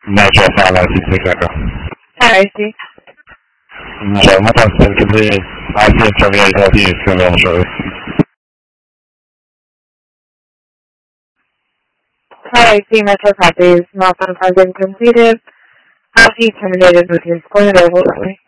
Metro fala assim, Chicago. Alrighty. Metro, ما تصل كذي عادي تبي هذه كلام شوي. Alrighty, Metro copies. Malfunction has been completed. I'll be terminated with your score.